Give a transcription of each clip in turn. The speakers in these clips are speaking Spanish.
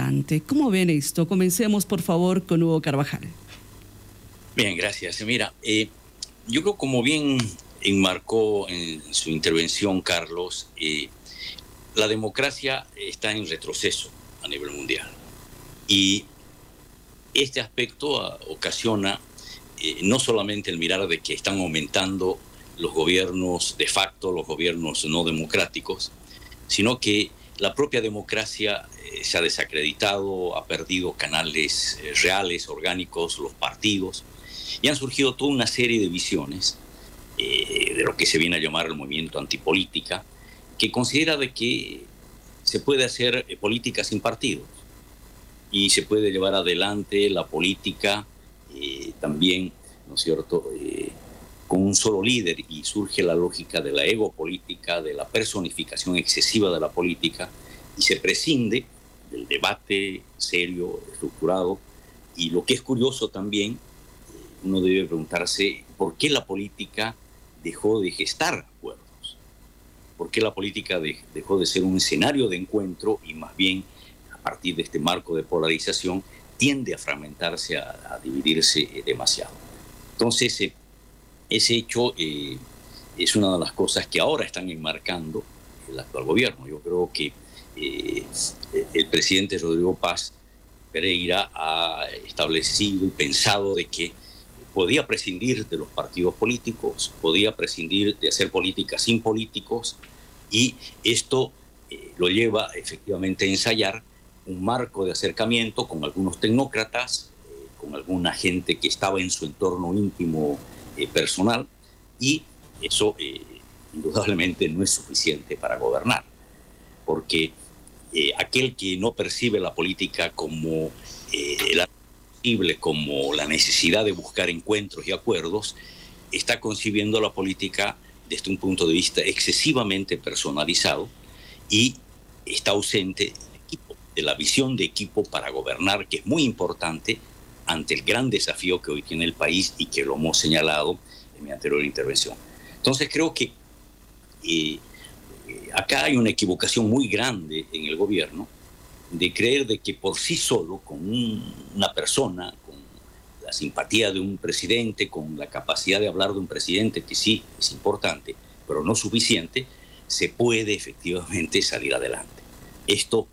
importante. ¿Cómo ven esto? Comencemos, por favor, con Hugo Carvajal. Bien, gracias. Mira, yo creo, como bien enmarcó en su intervención Carlos, la democracia está en retroceso a nivel mundial. Y este aspecto ocasiona no solamente el mirar de que están aumentando los gobiernos de facto, los gobiernos no democráticos, sino que la propia democracia se ha desacreditado, ha perdido canales reales, orgánicos, los partidos, y han surgido toda una serie de visiones de lo que se viene a llamar el movimiento antipolítica, que considera de que se puede hacer política sin partidos y se puede llevar adelante la política también, ¿no es cierto?, con un solo líder, y surge la lógica de la egopolítica, de la personificación excesiva de la política, y se prescinde del debate serio, estructurado. Y lo que es curioso también, uno debe preguntarse por qué la política dejó de gestar acuerdos, por qué la política dejó de ser un escenario de encuentro y más bien, a partir de este marco de polarización, tiende a fragmentarse, a dividirse demasiado. Entonces, ese hecho es una de las cosas que ahora están enmarcando el actual gobierno. Yo creo que el presidente Rodrigo Paz Pereira ha establecido y pensado de que podía prescindir de los partidos políticos, podía prescindir de hacer política sin políticos, y esto lo lleva efectivamente a ensayar un marco de acercamiento con algunos tecnócratas, con alguna gente que estaba en su entorno íntimo personal, y eso indudablemente no es suficiente para gobernar, porque aquel que no percibe la política como como la necesidad de buscar encuentros y acuerdos, está concibiendo la política desde un punto de vista excesivamente personalizado, y está ausente de la visión de equipo para gobernar, que es muy importante ante el gran desafío que hoy tiene el país y que lo hemos señalado en mi anterior intervención. Entonces creo que acá hay una equivocación muy grande en el gobierno de creer de que por sí solo, con una persona, con la simpatía de un presidente, con la capacidad de hablar de un presidente, que sí es importante, pero no suficiente, se puede efectivamente salir adelante. Esto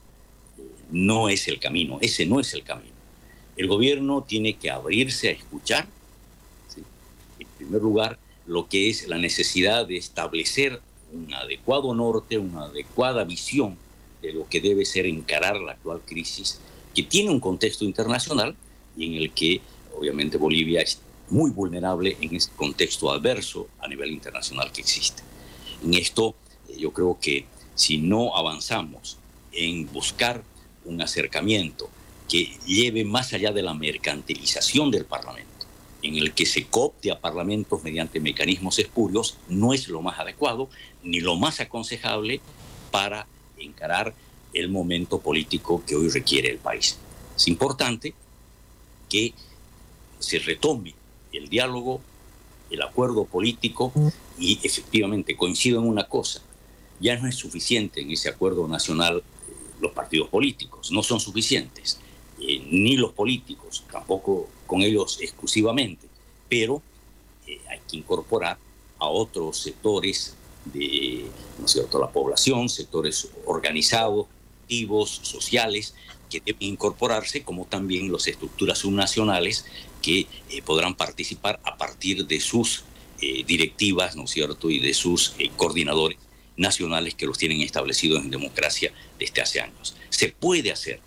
no es el camino, ese no es el camino. El gobierno tiene que abrirse a escuchar, ¿sí?, en primer lugar, lo que es la necesidad de establecer un adecuado norte, una adecuada visión de lo que debe ser encarar la actual crisis, que tiene un contexto internacional y en el que obviamente Bolivia es muy vulnerable en este contexto adverso a nivel internacional que existe. En esto yo creo que si no avanzamos en buscar un acercamiento que lleve más allá de la mercantilización del Parlamento, en el que se coopte a parlamentos mediante mecanismos espurios, no es lo más adecuado ni lo más aconsejable para encarar el momento político que hoy requiere el país. Es importante que se retome el diálogo, el acuerdo político, y efectivamente coincido en una cosa: ya no es suficiente en ese acuerdo nacional los partidos políticos, no son suficientes, ni los políticos, tampoco con ellos exclusivamente, pero hay que incorporar a otros sectores de, ¿no es cierto?, la población, sectores organizados, activos, sociales, que deben incorporarse, como también las estructuras subnacionales que podrán participar a partir de sus directivas, ¿no es cierto?, y de sus coordinadores nacionales que los tienen establecidos en democracia desde hace años. Se puede hacer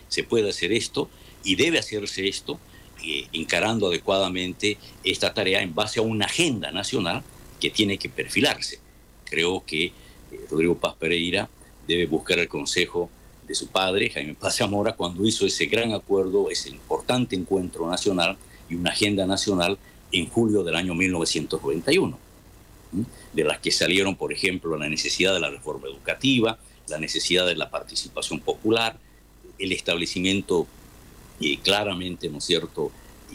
esto, y debe hacerse esto encarando adecuadamente esta tarea en base a una agenda nacional que tiene que perfilarse. Creo que Rodrigo Paz Pereira debe buscar el consejo de su padre, Jaime Paz Zamora, cuando hizo ese gran acuerdo, ese importante encuentro nacional y una agenda nacional en julio del año 1991, de las que salieron, por ejemplo, la necesidad de la reforma educativa, la necesidad de la participación popular, el establecimiento claramente, ¿no es cierto?,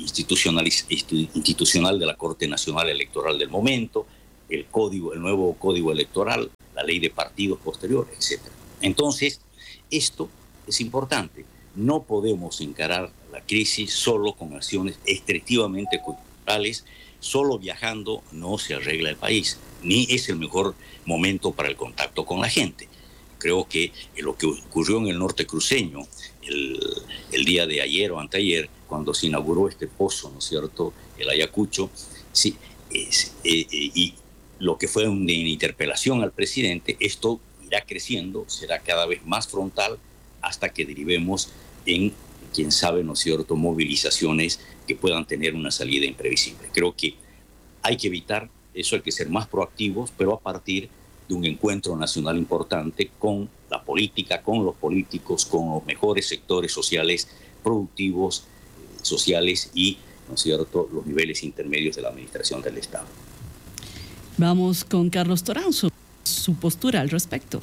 institucional de la Corte Nacional Electoral del momento, el nuevo código electoral, la ley de partidos posterior, etc. Entonces, esto es importante. no podemos encarar la crisis solo con acciones estrictamente culturales. Solo viajando no se arregla el país, ni es el mejor momento para el contacto con la gente. Creo que lo que ocurrió en el norte cruceño el día de ayer o anteayer, cuando se inauguró este pozo, ¿no es cierto?, el Ayacucho, sí, y lo que fue una interpelación al presidente, esto irá creciendo, será cada vez más frontal hasta que derivemos en, quién sabe, ¿no es cierto?, movilizaciones que puedan tener una salida imprevisible. Creo que hay que evitar eso, hay que ser más proactivos, pero a partir de un encuentro nacional importante con la política, con los políticos, con los mejores sectores sociales, productivos, sociales y, ¿no es cierto?, los niveles intermedios de la administración del Estado. Vamos con Carlos Toranzo, su postura al respecto.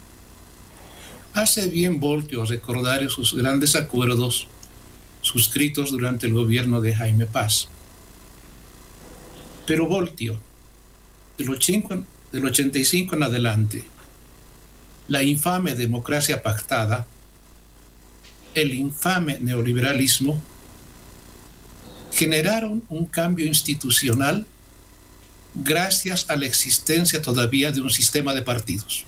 Hace bien Voltio recordar esos grandes acuerdos suscritos durante el gobierno de Jaime Paz. Pero Voltio, del 85 en adelante, la infame democracia pactada, el infame neoliberalismo, generaron un cambio institucional gracias a la existencia todavía de un sistema de partidos.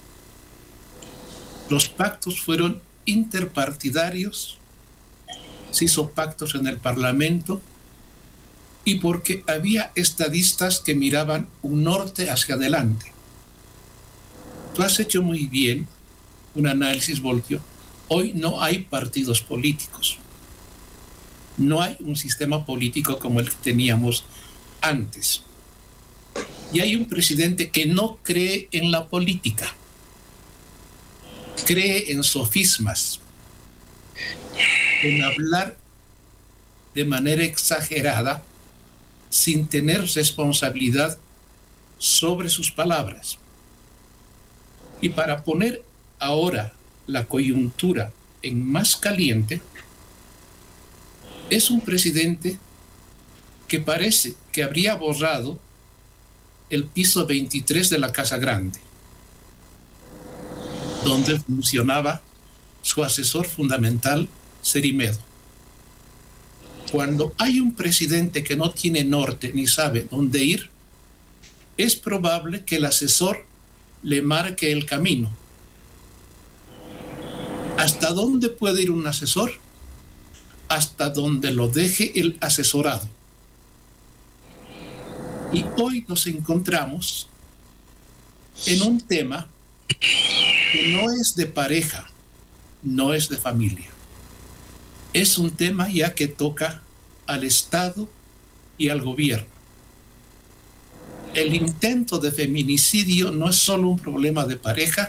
Los pactos fueron interpartidarios, se hizo pactos en el Parlamento y porque había estadistas que miraban un norte hacia adelante. Tú has hecho muy bien un análisis, Voltio. Hoy no hay partidos políticos. No hay un sistema político como el que teníamos antes. Y hay un presidente que no cree en la política. Cree en sofismas, en hablar de manera exagerada, sin tener responsabilidad sobre sus palabras. Y para poner ahora la coyuntura en más caliente, es un presidente que parece que habría borrado el piso 23 de la Casa Grande, donde funcionaba su asesor fundamental, Cerimedo. Cuando hay un presidente que no tiene norte ni sabe dónde ir, es probable que el asesor le marque el camino. ¿Hasta dónde puede ir un asesor? Hasta donde lo deje el asesorado. Y hoy nos encontramos en un tema que no es de pareja, no es de familia. Es un tema ya que toca al Estado y al gobierno. El intento de feminicidio no es solo un problema de pareja,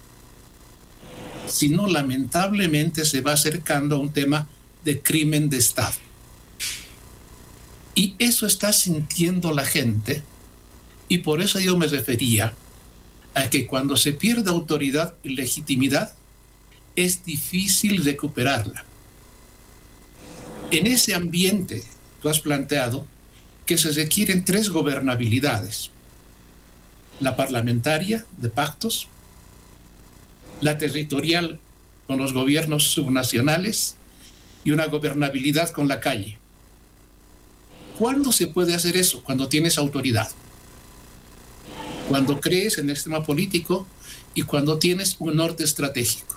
sino lamentablemente se va acercando a un tema de crimen de Estado. Y eso está sintiendo la gente, y por eso yo me refería a que cuando se pierde autoridad y legitimidad, es difícil recuperarla. En ese ambiente, tú has planteado que se requieren 3 gobernabilidades: la parlamentaria, de pactos, la territorial, con los gobiernos subnacionales, y una gobernabilidad con la calle. ¿Cuándo se puede hacer eso? Cuando tienes autoridad. Cuando crees en el sistema político y cuando tienes un norte estratégico.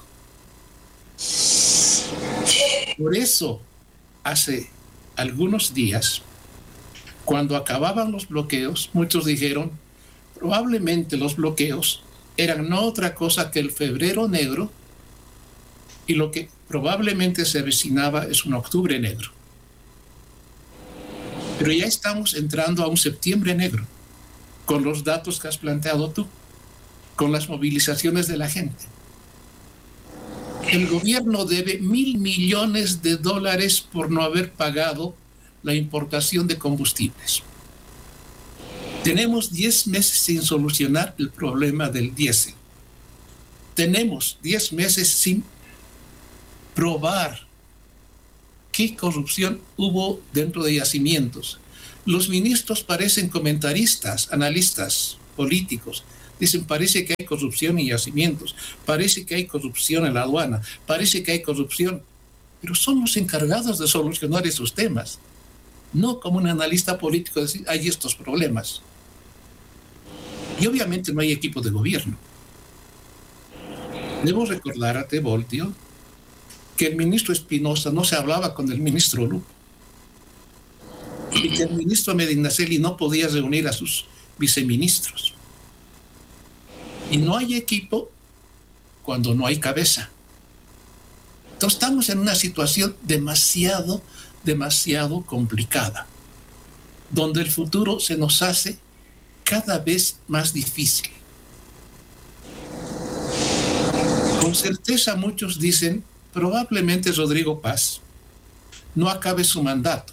Por eso, hace algunos días, cuando acababan los bloqueos, muchos dijeron, probablemente los bloqueos eran no otra cosa que el febrero negro, y lo que probablemente se avecinaba es un octubre negro. Pero ya estamos entrando a un septiembre negro, con los datos que has planteado tú, con las movilizaciones de la gente. El gobierno debe $1.000 millones por no haber pagado la importación de combustibles. Tenemos 10 meses sin solucionar el problema del diésel. Tenemos 10 meses sin probar qué corrupción hubo dentro de yacimientos. Los ministros parecen comentaristas, analistas políticos. Dicen, parece que hay corrupción en yacimientos, parece que hay corrupción en la aduana, parece que hay corrupción pero son los encargados de solucionar esos temas. No como un analista político decir, hay estos problemas. Y obviamente no hay equipo de gobierno. Debo recordarte, Voltio, que el ministro Espinosa no se hablaba con el ministro Lupo. Y que el ministro Medinaceli no podía reunir a sus viceministros. Y no hay equipo cuando no hay cabeza. Entonces estamos en una situación demasiado complicada, donde el futuro se nos hace cada vez más difícil. Con certeza muchos dicen, probablemente Rodrigo Paz no acabe su mandato,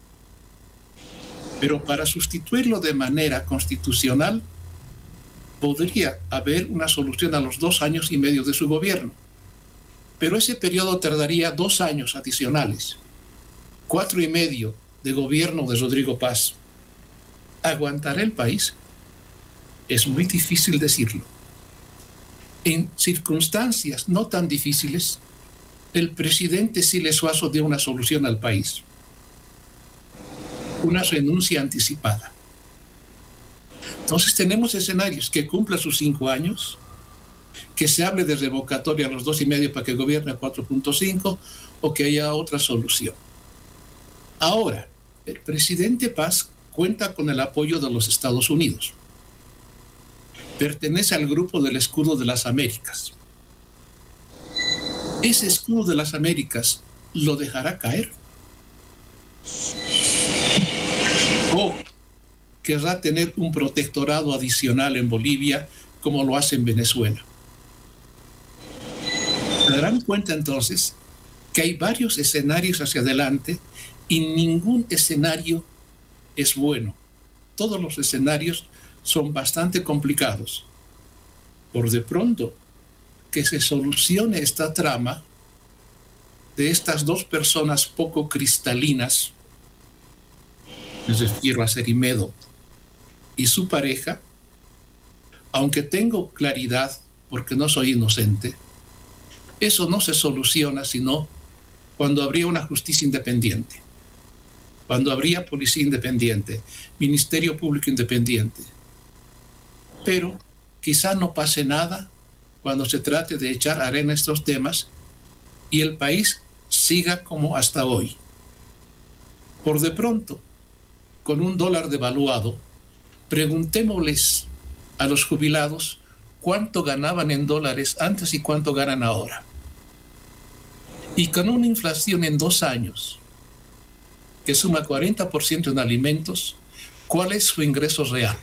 pero para sustituirlo de manera constitucional podría haber una solución a los 2 años y medio de su gobierno. Pero ese periodo tardaría 2 años adicionales, 4 y medio de gobierno de Rodrigo Paz. ¿Aguantará el país? Es muy difícil decirlo. En circunstancias no tan difíciles, el presidente Siles Suazo dio una solución al país. Una renuncia anticipada. Entonces tenemos escenarios que cumpla sus 5 años, que se hable de revocatoria a los 2 y medio para que gobierne a 4.5 o que haya otra solución. Ahora, el presidente Paz cuenta con el apoyo de los Estados Unidos. Pertenece al grupo del Escudo de las Américas. ¿Ese Escudo de las Américas lo dejará caer? ¿O querrá tener un protectorado adicional en Bolivia como lo hace en Venezuela? Se darán cuenta entonces que hay varios escenarios hacia adelante y ningún escenario es bueno. Todos los escenarios son bastante complicados. Por de pronto, que se solucione esta trama de estas 2 personas poco cristalinas, me refiero a Cerimedo y su pareja, aunque tengo claridad porque no soy inocente, eso no se soluciona sino cuando habría una justicia independiente, cuando habría policía independiente, Ministerio Público independiente. Pero quizá no pase nada cuando se trate de echar arena a estos temas y el país siga como hasta hoy. Por de pronto, con un dólar devaluado, preguntémosles a los jubilados cuánto ganaban en dólares antes y cuánto ganan ahora. Y con una inflación en 2 años que suma 40% en alimentos, ¿cuál es su ingreso real?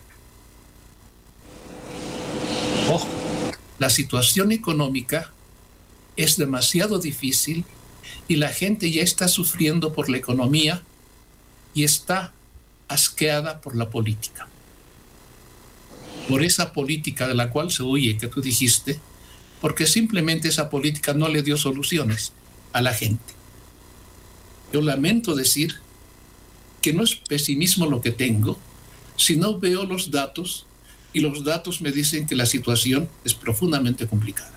Ojo, la situación económica es demasiado difícil y la gente ya está sufriendo por la economía y está asqueada por la política. Por esa política de la cual se huye, que tú dijiste, porque simplemente esa política no le dio soluciones a la gente. Yo lamento decir que no es pesimismo lo que tengo, sino veo los datos y los datos me dicen que la situación es profundamente complicada.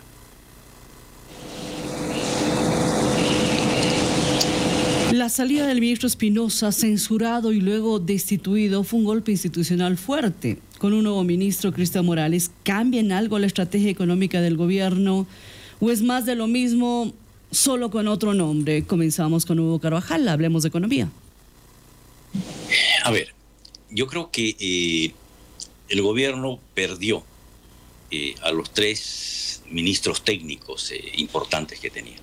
La salida del ministro Espinosa, censurado y luego destituido, fue un golpe institucional fuerte. Con un nuevo ministro, Cristian Morales, ¿cambia en algo la estrategia económica del gobierno? ¿O es más de lo mismo, solo con otro nombre? Comenzamos con Hugo Carvajal, hablemos de economía. A ver, yo creo que el gobierno perdió a los 3 ministros técnicos importantes que tenía.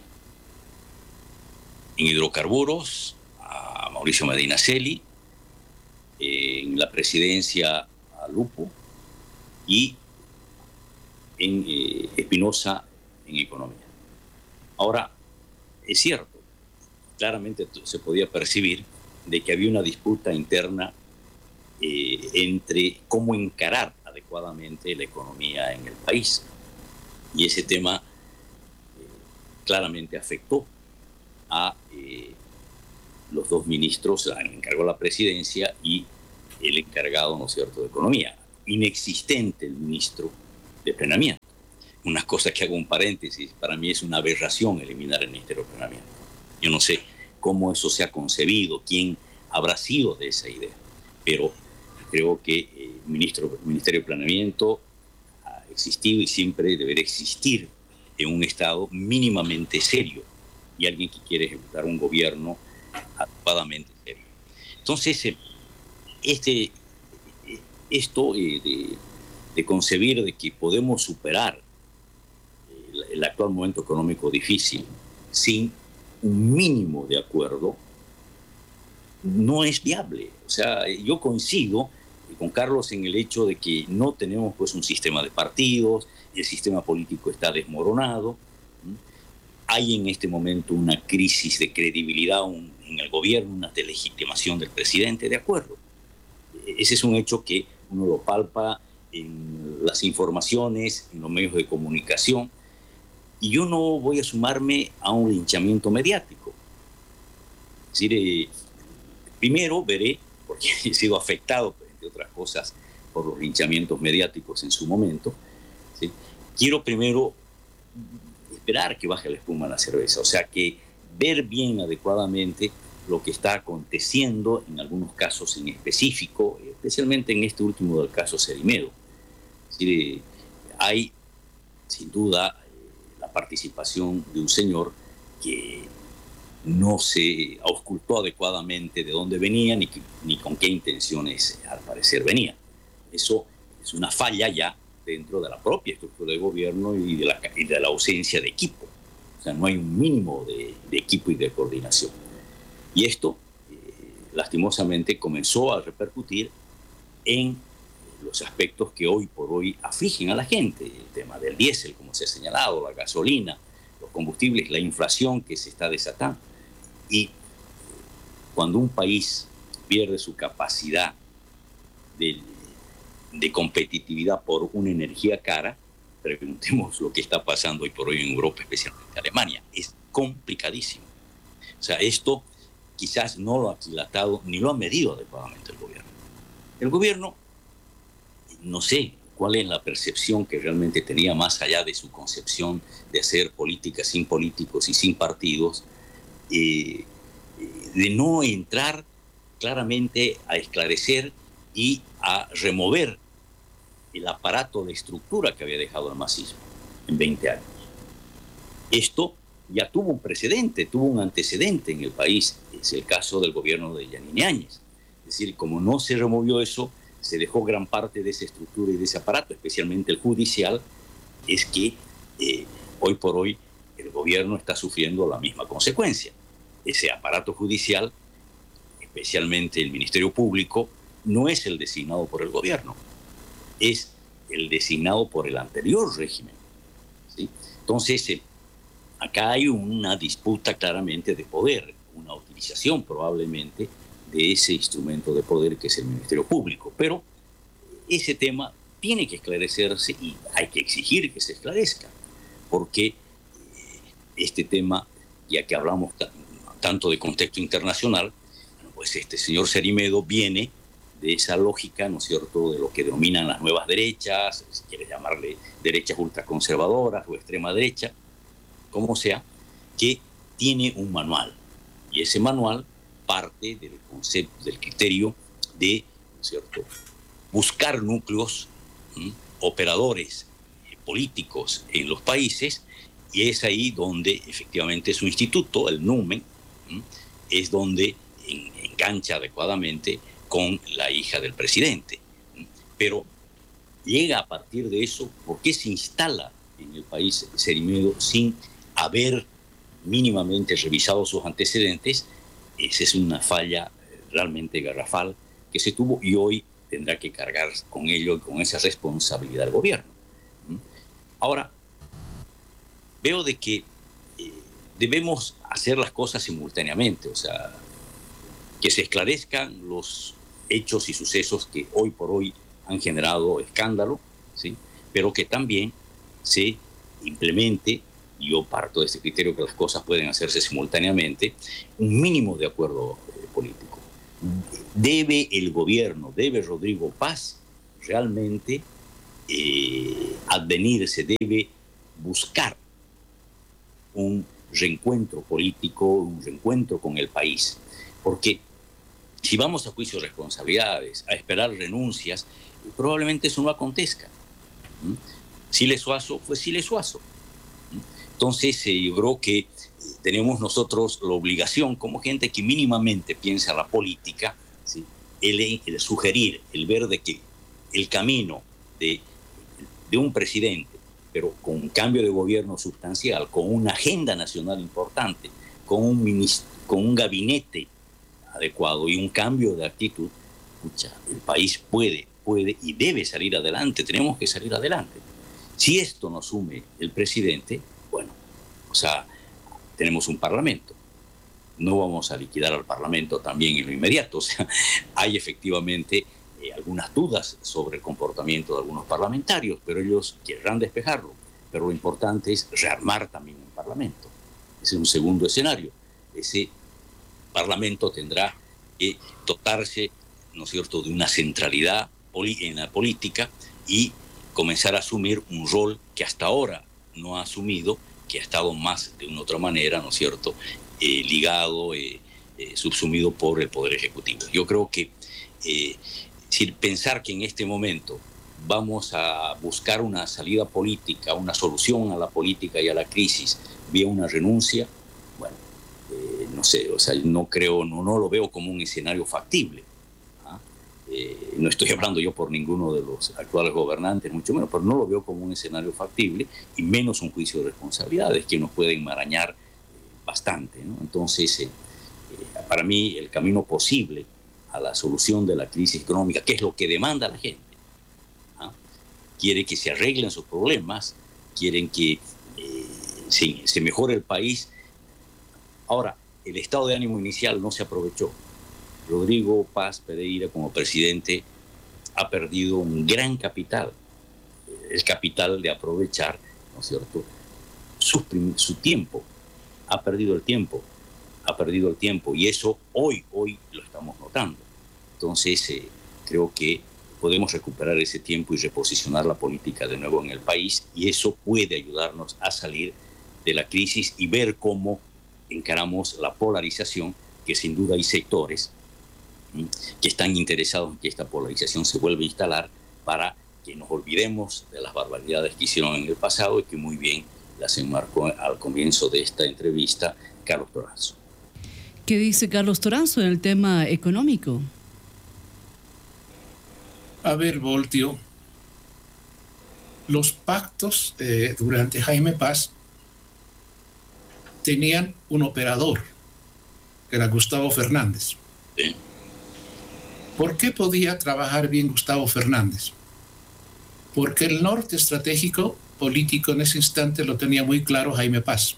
En hidrocarburos, a Mauricio Medinaceli, en la presidencia a Lupo y en Espinosa en economía. Ahora, es cierto, claramente se podía percibir de que había una disputa interna entre cómo encarar adecuadamente la economía en el país. Y ese tema claramente afectó a los 2 ministros, el encargado de la presidencia y el encargado, ¿no es cierto?, de economía. Inexistente el ministro de planeamiento. Una cosa que hago un paréntesis, para mí es una aberración eliminar el Ministerio de Planeamiento. Yo no sé cómo eso se ha concebido, quién habrá sido de esa idea, pero creo que el Ministerio de Planeamiento ha existido y siempre deberá existir en un Estado mínimamente serio y alguien que quiere ejecutar un gobierno adecuadamente serio. Entonces, esto de concebir de que podemos superar el actual momento económico difícil sin un mínimo de acuerdo no es viable. O sea, yo coincido con Carlos en el hecho de que no tenemos pues un sistema de partidos, el sistema político está desmoronado, hay en este momento una crisis de credibilidad en el gobierno, una delegitimación del presidente, de acuerdo. Ese es un hecho que uno lo palpa en las informaciones, en los medios de comunicación, y yo no voy a sumarme a un linchamiento mediático. Es decir, primero veré, porque he sido afectado, entre otras cosas, por los linchamientos mediáticos en su momento, ¿sí? Quiero primero esperar que baje la espuma a la cerveza, o sea, que ver bien adecuadamente lo que está aconteciendo en algunos casos en específico, especialmente en este último del caso Cerimedo. Es decir, hay, sin duda, la participación de un señor que no se auscultó adecuadamente de dónde venía ni con qué intenciones al parecer venía. Eso es una falla ya dentro de la propia estructura de gobierno y de la ausencia de equipo. O sea, no hay un mínimo de equipo y de coordinación. Y esto, lastimosamente, comenzó a repercutir en los aspectos que hoy por hoy afligen a la gente. El tema del diésel, como se ha señalado, la gasolina, los combustibles, la inflación que se está desatando. Y cuando un país pierde su capacidad de competitividad por una energía cara, preguntemos lo que está pasando hoy por hoy en Europa, especialmente en Alemania. Es complicadísimo. O sea, esto quizás no lo ha aquilatado ni lo ha medido adecuadamente el gobierno. El gobierno, no sé cuál es la percepción que realmente tenía más allá de su concepción de hacer política sin políticos y sin partidos, de no entrar claramente a esclarecer y a remover el aparato de estructura que había dejado el masismo en 20 años. Esto ya tuvo un precedente, tuvo un antecedente en el país, es el caso del gobierno de Yanine Áñez. Es decir, como no se removió eso, se dejó gran parte de esa estructura y de ese aparato, especialmente el judicial, es que hoy por hoy el gobierno está sufriendo la misma consecuencia. Ese aparato judicial, especialmente el Ministerio Público, no es el designado por el gobierno, es el designado por el anterior régimen, ¿sí? Entonces, acá hay una disputa claramente de poder, una utilización probablemente de ese instrumento de poder que es el Ministerio Público. Pero ese tema tiene que esclarecerse y hay que exigir que se esclarezca, porque este tema, ya que hablamos tanto de contexto internacional, pues este señor Cerimedo viene de esa lógica, ¿no es cierto?, de lo que denominan las nuevas derechas, si quieres llamarle derechas ultraconservadoras o extrema derecha, como sea, que tiene un manual. Y ese manual parte del concepto, del criterio de, ¿no es cierto?, buscar núcleos, operadores políticos en los países, y es ahí donde efectivamente su instituto, el NUMEN, es donde engancha adecuadamente con la hija del presidente. Pero llega a partir de eso, ¿por qué se instala en el país Cerimedo sin haber mínimamente revisado sus antecedentes? Esa es una falla realmente garrafal que se tuvo y hoy tendrá que cargar con ello y con esa responsabilidad del gobierno. Ahora, veo de que debemos hacer las cosas simultáneamente, o sea, que se esclarezcan los hechos y sucesos que hoy por hoy han generado escándalo, ¿sí?, pero que también se implemente, y yo parto de ese criterio que las cosas pueden hacerse simultáneamente, un mínimo de acuerdo político. Debe el gobierno, debe Rodrigo Paz realmente advenirse, debe buscar un reencuentro político, un reencuentro con el país. Porque si vamos a juicio de responsabilidades, a esperar renuncias, probablemente eso no acontezca. Siles Zuazo fue Siles Zuazo. Entonces yo creo que tenemos nosotros la obligación, como gente que mínimamente piensa la política, ¿sí?, el sugerir, el ver de que el camino de un presidente, pero con un cambio de gobierno sustancial, con una agenda nacional importante, con un gabinete adecuado y un cambio de actitud, el país puede y debe salir adelante. Tenemos que salir adelante. Si esto nos asume el presidente, bueno, tenemos un parlamento. No vamos a liquidar al parlamento también en lo inmediato. Hay efectivamente algunas dudas sobre el comportamiento de algunos parlamentarios, pero ellos querrán despejarlo. Pero lo importante es rearmar también un parlamento. Ese es un segundo escenario. Ese parlamento tendrá que dotarse, ¿no es cierto?, de una centralidad en la política y comenzar a asumir un rol que hasta ahora no ha asumido, que ha estado más de una otra manera, ¿no es cierto?, ligado, subsumido por el Poder Ejecutivo. Yo creo que pensar que en este momento vamos a buscar una salida política, una solución a la política y a la crisis vía una renuncia, bueno, no sé, no creo, no lo veo como un escenario factible. No estoy hablando yo por ninguno de los actuales gobernantes, mucho menos, pero no lo veo como un escenario factible, y menos un juicio de responsabilidades que nos puede enmarañar bastante, ¿no? Entonces, para mí, el camino posible a la solución de la crisis económica, que es lo que demanda la gente, quiere que se arreglen sus problemas, quieren que se mejore el país. Ahora, el estado de ánimo inicial no se aprovechó. Rodrigo Paz Pereira, como presidente, ha perdido un gran capital, el capital de aprovechar, ¿no es cierto?, su tiempo. Ha perdido el tiempo, y eso hoy lo estamos notando. Entonces, creo que podemos recuperar ese tiempo y reposicionar la política de nuevo en el país, y eso puede ayudarnos a salir de la crisis y ver cómo encaramos la polarización, que sin duda hay sectores que están interesados en que esta polarización se vuelva a instalar, para que nos olvidemos de las barbaridades que hicieron en el pasado y que muy bien las enmarcó al comienzo de esta entrevista Carlos Toranzo. ¿Qué dice Carlos Toranzo en el tema económico? A ver, Voltio, los pactos durante Jaime Paz tenían un operador, que era Gustavo Fernández. Sí. ¿Por qué podía trabajar bien Gustavo Fernández? Porque el norte estratégico político en ese instante lo tenía muy claro Jaime Paz.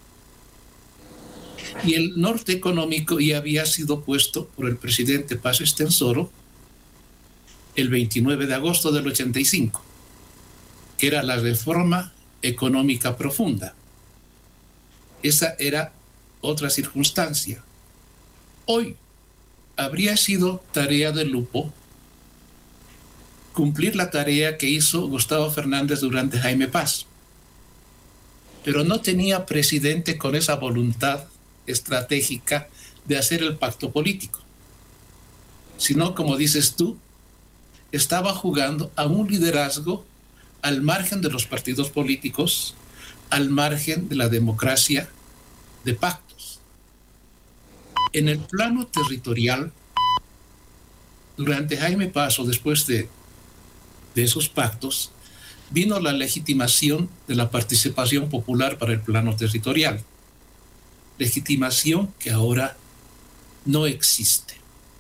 Y el norte económico ya había sido puesto por el presidente Paz Estenssoro el 29 de agosto del 85, que era la reforma económica profunda. Esa era otra circunstancia. Hoy habría sido tarea de Lupo cumplir la tarea que hizo Gustavo Fernández durante Jaime Paz, pero no tenía presidente con esa voluntad estratégica de hacer el pacto político, sino, como dices tú, estaba jugando a un liderazgo al margen de los partidos políticos, al margen de la democracia de pactos. En el plano territorial, durante Jaime Paz o después de esos pactos, vino la legitimación de la participación popular para el plano territorial. Legitimación que ahora no existe.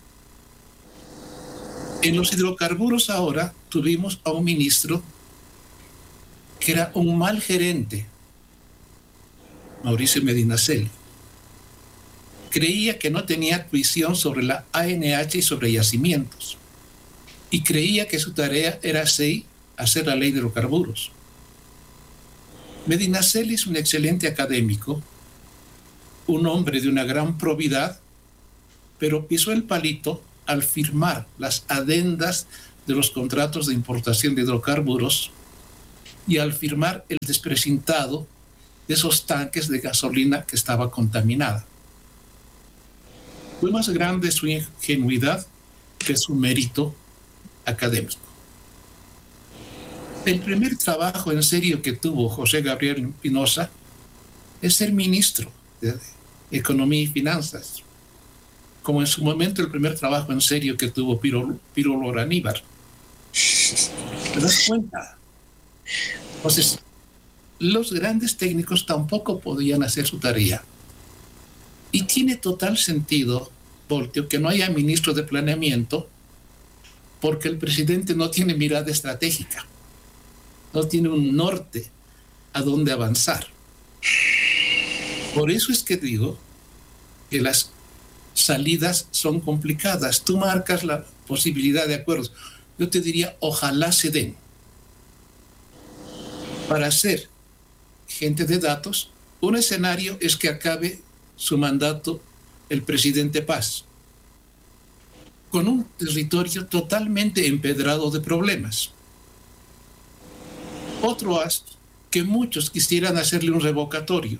En los hidrocarburos ahora tuvimos a un ministro que era un mal gerente, Mauricio Medinaceli. Creía que no tenía visión sobre la ANH y sobre yacimientos. Y creía que su tarea era hacer la ley de hidrocarburos. Medinaceli es un excelente académico, un hombre de una gran probidad, pero pisó el palito al firmar las adendas de los contratos de importación de hidrocarburos y al firmar el desprecintado de esos tanques de gasolina que estaba contaminada. Fue más grande su ingenuidad que su mérito académico. El primer trabajo en serio que tuvo José Gabriel Pinoza es ser ministro de Economía y Finanzas, como en su momento el primer trabajo en serio que tuvo Piro Loraníbar. ¿Te das cuenta? Entonces, los grandes técnicos tampoco podían hacer su tarea. Y tiene total sentido, Voltio, que no haya ministro de planeamiento, porque el presidente no tiene mirada estratégica, no tiene un norte a dónde avanzar. Por eso es que digo que las salidas son complicadas. Tú marcas la posibilidad de acuerdos. Yo te diría, ojalá se den. Para ser gente de datos, un escenario es que acabe su mandato el presidente Paz, con un territorio totalmente empedrado de problemas. Otro es que muchos quisieran hacerle un revocatorio,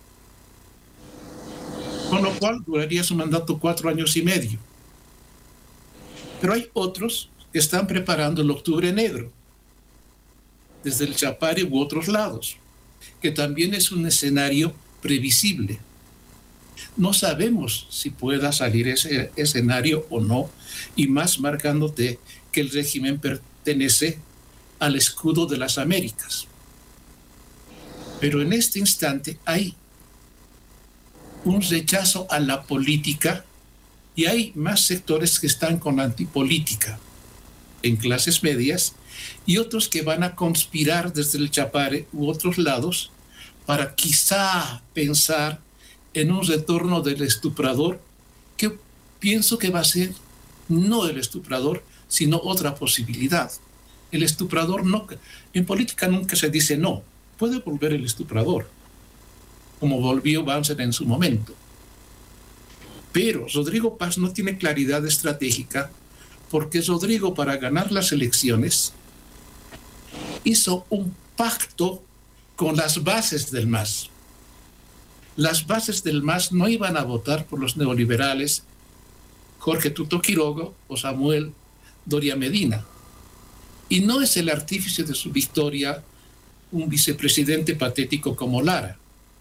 con lo cual duraría su mandato 4 años y medio. Pero hay otros que están preparando el octubre negro, desde el Chapare u otros lados, que también es un escenario previsible. No sabemos si pueda salir ese escenario o no, y más marcándote que el régimen pertenece al escudo de las Américas. Pero en este instante hay un rechazo a la política y hay más sectores que están con la antipolítica en clases medias y otros que van a conspirar desde el Chapare u otros lados para quizá pensar en un retorno del estuprador, que pienso que va a ser no el estuprador, sino otra posibilidad. El estuprador no, en política nunca se dice no, puede volver el estuprador, como volvió Banzer en su momento. Pero Rodrigo Paz no tiene claridad estratégica, porque Rodrigo, para ganar las elecciones, hizo un pacto con las bases del MAS. Las bases del MAS no iban a votar por los neoliberales Jorge Tuto Quiroga o Samuel Doria Medina. Y no es el artífice de su victoria un vicepresidente patético como Lara.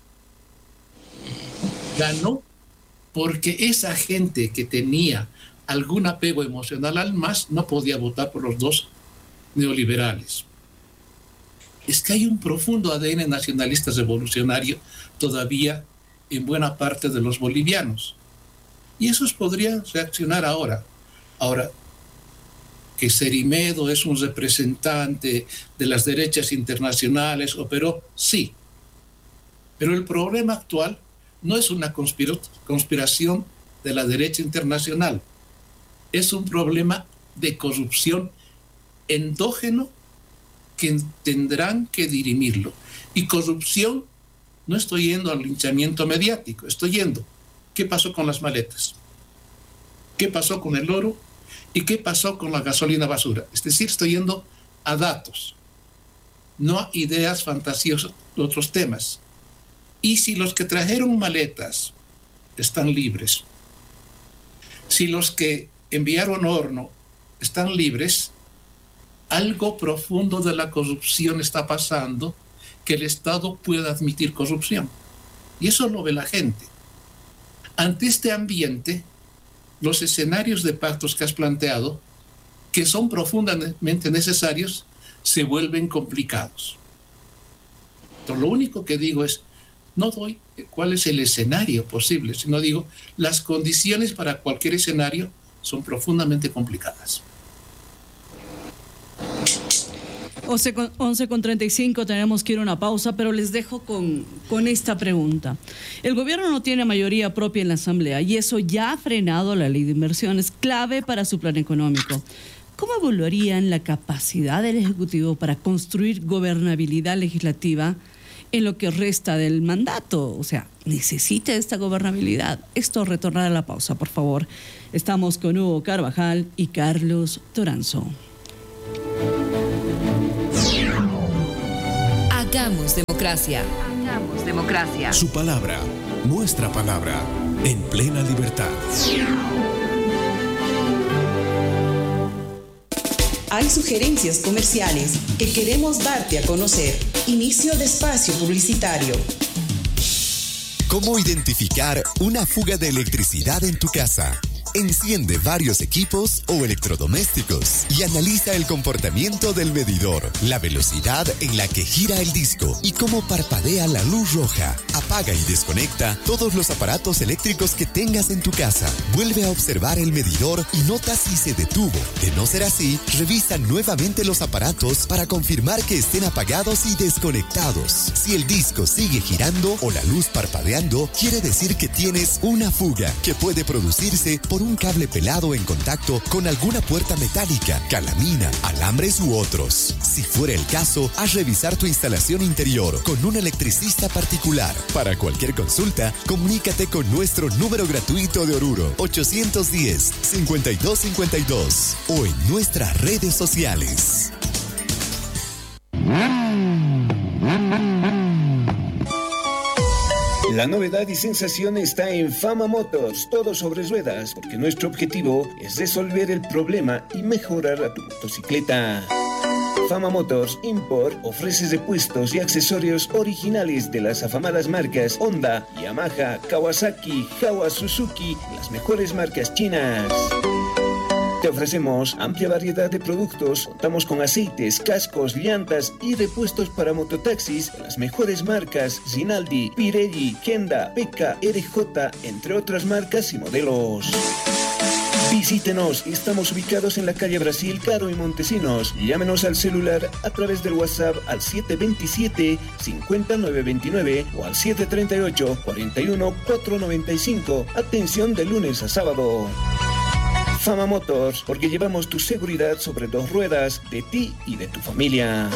Ganó porque esa gente que tenía algún apego emocional al MAS no podía votar por los dos neoliberales. Es que hay un profundo ADN nacionalista revolucionario todavía en buena parte de los bolivianos. Y esos podrían reaccionar ahora. Ahora, que Cerimedo es un representante de las derechas internacionales, operó, sí. Pero el problema actual no es una conspiración de la derecha internacional. Es un problema de corrupción endógeno que tendrán que dirimirlo. Y corrupción, no estoy yendo al linchamiento mediático, estoy yendo. ¿Qué pasó con las maletas? ¿Qué pasó con el oro? ¿Y qué pasó con la gasolina basura? Es decir, estoy yendo a datos, no a ideas fantasiosas de otros temas. Y si los que trajeron maletas están libres, si los que enviaron horno están libres, algo profundo de la corrupción está pasando, que el Estado pueda admitir corrupción. Y eso lo ve la gente. Ante este ambiente, los escenarios de pactos que has planteado, que son profundamente necesarios, se vuelven complicados. Entonces, lo único que digo es, no doy cuál es el escenario posible, sino digo, las condiciones para cualquier escenario son profundamente complicadas. 11:35, tenemos que ir a una pausa, pero les dejo con esta pregunta. El gobierno no tiene mayoría propia en la Asamblea y eso ya ha frenado la ley de inversiones, clave para su plan económico. ¿Cómo evaluarían la capacidad del Ejecutivo para construir gobernabilidad legislativa en lo que resta del mandato? O sea, ¿necesita esta gobernabilidad? Esto, retornar a la pausa, por favor. Estamos con Hugo Carvajal y Carlos Toranzo. Hagamos democracia. Hagamos democracia. Su palabra, nuestra palabra, en plena libertad. Hay sugerencias comerciales que queremos darte a conocer. Inicio de espacio publicitario. ¿Cómo identificar una fuga de electricidad en tu casa? Enciende varios equipos o electrodomésticos y analiza el comportamiento del medidor, la velocidad en la que gira el disco y cómo parpadea la luz roja. Apaga y desconecta todos los aparatos eléctricos que tengas en tu casa. Vuelve a observar el medidor y nota si se detuvo. De no ser así, revisa nuevamente los aparatos para confirmar que estén apagados y desconectados. Si el disco sigue girando o la luz parpadeando, quiere decir que tienes una fuga que puede producirse por un cable pelado en contacto con alguna puerta metálica, calamina, alambres u otros. Si fuera el caso, haz revisar tu instalación interior con un electricista particular. Para cualquier consulta, comunícate con nuestro número gratuito de Oruro 810-5252 o en nuestras redes sociales. La novedad y sensación está en Fama Motors, todo sobre ruedas, porque nuestro objetivo es resolver el problema y mejorar a tu motocicleta. Fama Motors Import ofrece repuestos y accesorios originales de las afamadas marcas Honda, Yamaha, Kawasaki, Jawa, Suzuki, las mejores marcas chinas. Te ofrecemos amplia variedad de productos, contamos con aceites, cascos, llantas y repuestos para mototaxis de las mejores marcas Rinaldi, Pirelli, Kenda, Pekka, RJ, entre otras marcas y modelos. Visítenos, estamos ubicados en la calle Brasil, Caro y Montesinos. Llámenos al celular a través del WhatsApp al 727-50929 o al 738-41-495. Atención de lunes a sábado. Fama Motors, porque llevamos tu seguridad sobre dos ruedas, de ti y de tu familia.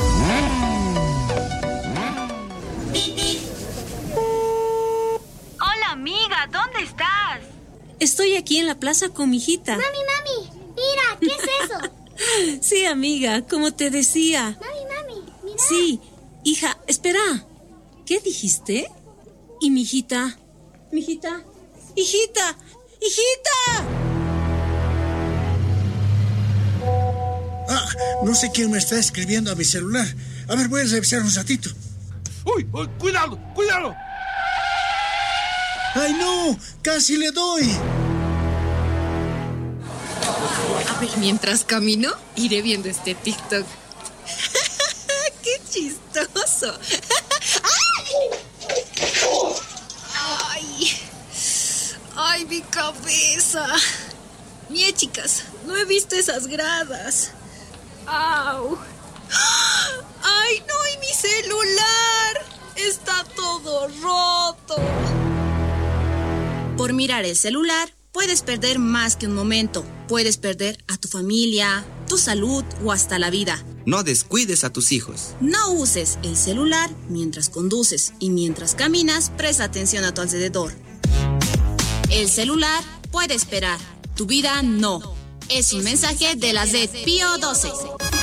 Hola amiga, ¿dónde estás? Estoy aquí en la plaza con mi hijita. Mami, mira, ¿qué es eso? Sí, amiga, como te decía. Mami, mira. Sí, hija, espera. ¿Qué dijiste? ¿Y mi hijita? ¿Mi hijita? ¡Hijita! ¡Hijita! No sé quién me está escribiendo a mi celular. A ver, voy a revisar un ratito. ¡Uy! ¡Cuidado! ¡Ay, no! ¡Casi le doy! A ver, mientras camino, iré viendo este TikTok. ¡Qué chistoso! ¡Ay, mi cabeza! Mie, chicas, no he visto esas gradas. ¡Au! ¡Ay, no! ¡Y mi celular! ¡Está todo roto! Por mirar el celular, puedes perder más que un momento. Puedes perder a tu familia, tu salud o hasta la vida. No descuides a tus hijos. No uses el celular mientras conduces y mientras caminas, presta atención a tu alrededor. El celular puede esperar, tu vida no. Es un mensaje de la red Pío 12.